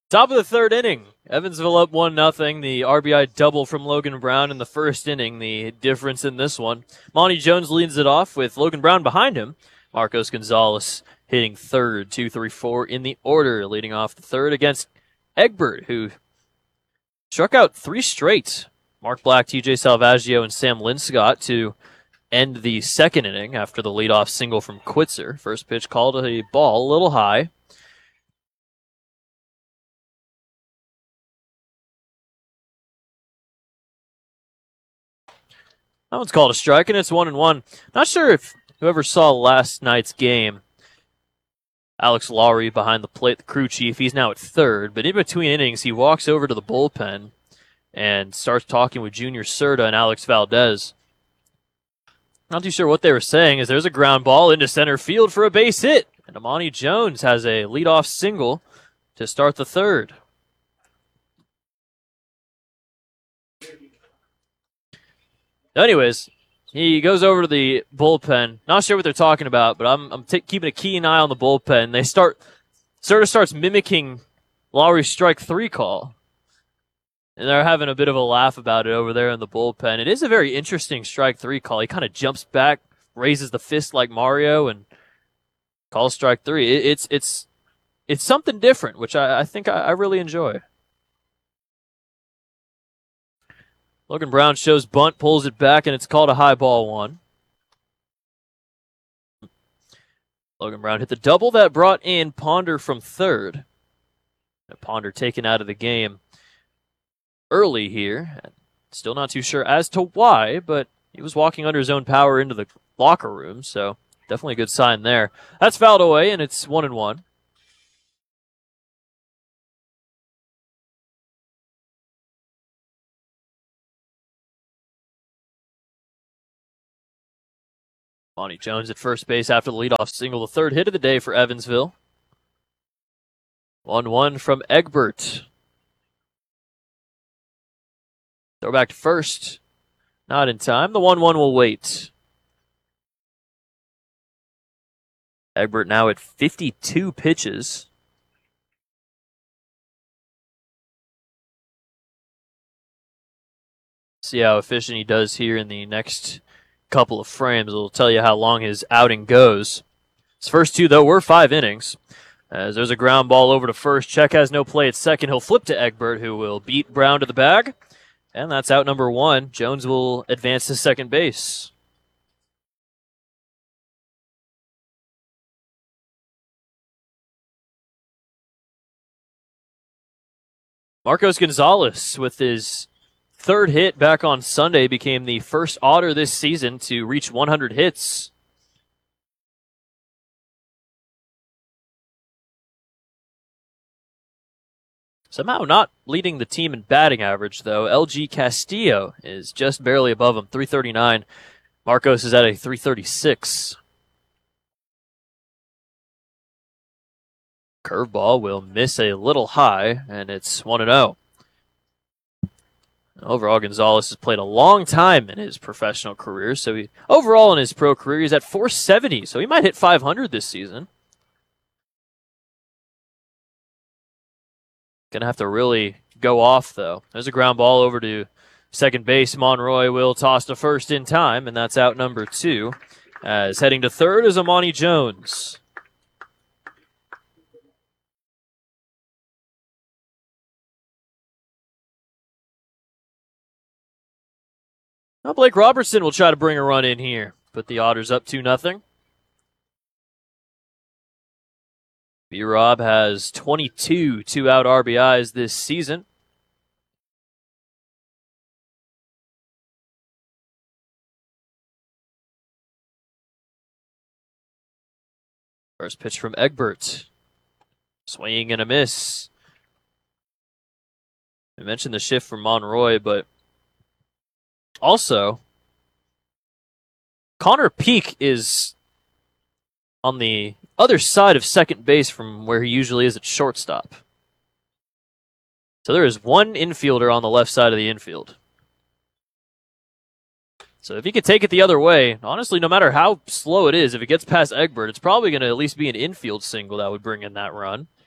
Top of the third inning. Evansville up 1-0. The RBI double from Logan Brown in the first inning. The difference in this one. Monty Jones leads it off with Logan Brown behind him. Marcos Gonzalez hitting third, 2, 3, 4 in the order, leading off the third against Egbert, who struck out 3 straight. Mark Black, TJ Salvaggio, and Sam Linscott to end the second inning after the leadoff single from Quitzer. First pitch called a ball, a little high. That one's called a strike, and it's 1-1. Not sure if whoever saw last night's game, Alex Lowry behind the plate, the crew chief, he's now at third, but in between innings, he walks over to the bullpen and starts talking with Junior Serta and Alex Valdez. Not too sure what they were saying, as there's a ground ball into center field for a base hit, and Amani Jones has a leadoff single to start the third. Anyways, he goes over to the bullpen. Not sure what they're talking about, but I'm keeping a keen eye on the bullpen. Serta starts mimicking Lowry's strike 3 call. And they're having a bit of a laugh about it over there in the bullpen. It is a very interesting strike 3 call. He kind of jumps back, raises the fist like Mario, and calls strike 3. It's something different, which I think I really enjoy. Logan Brown shows bunt, pulls it back, and it's called a high ball 1. Logan Brown hit the double that brought in Ponder from third. Ponder taken out of the game early here. Still not too sure as to why, but he was walking under his own power into the locker room, so definitely a good sign there. That's fouled away, and it's 1-1. Monty Jones at first base after the leadoff single, the third hit of the day for Evansville. 1-1 from Egbert. Throw back to first. Not in time. The 1-1 will wait. Egbert now at 52 pitches. See how efficient he does here in the next couple of frames. It'll tell you how long his outing goes. His first 2, though, were 5 innings. As there's a ground ball over to first. Check has no play at second. He'll flip to Egbert, who will beat Brown to the bag. And that's out number 1. Jones will advance to second base. Marcos Gonzalez, with his third hit back on Sunday, became the first Otter this season to reach 100 hits. Somehow not leading the team in batting average, though. LG Castillo is just barely above him, 339. Marcos is at a 336. Curveball will miss a little high, and it's 1-0. Overall, Gonzalez has played a long time in his professional career, so overall in his pro career, he's at 470, so he might hit 500 this season. Gonna have to really go off, though. There's a ground ball over to second base. Monroy will toss to first in time, and that's out number 2. As heading to third is Amani Jones. Now Blake Robertson will try to bring a run in here. Put the Otters up 2-0. B-Rob has 22 two-out RBIs this season. First pitch from Egbert. Swinging and a miss. I mentioned the shift from Monroy, but also, Connor Peak is on the other side of second base from where he usually is at shortstop. So there is one infielder on the left side of the infield. So if he could take it the other way, honestly, no matter how slow it is, if it gets past Egbert, it's probably going to at least be an infield single that would bring in that run.